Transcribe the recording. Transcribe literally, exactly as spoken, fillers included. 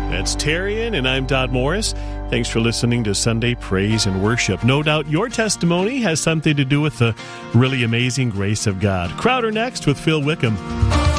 That's Tarian, and I'm Todd Morris. Thanks for listening to Sunday Praise and Worship. No doubt your testimony has something to do with the really amazing grace of God. Crowder next with Phil Wickham.